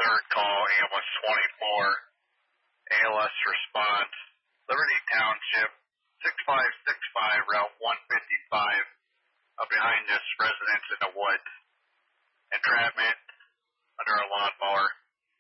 third call, ambulance 24, ALS response, Liberty Township, 6565, Route 155, behind this residence in the woods. Entrapment under a lawnmower.